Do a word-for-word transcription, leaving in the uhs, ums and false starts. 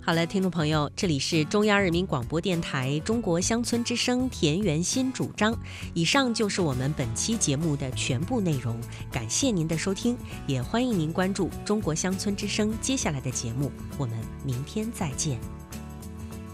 好了，听众朋友，这里是中央人民广播电台中国乡村之声田园新主张。以上就是我们本期节目的全部内容，感谢您的收听，也欢迎您关注中国乡村之声接下来的节目，我们明天再见。